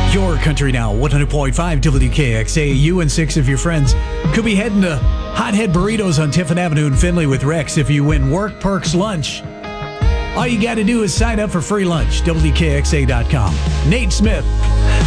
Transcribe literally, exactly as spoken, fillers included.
Your Country Now, one hundred point five W K X A. You and six of your friends could be heading to Hothead Burritos on Tiffin Avenue in Findlay with Rex if you win Work Perks Lunch. All you got to do is sign up for free lunch, W K X A dot com. Nate Smith,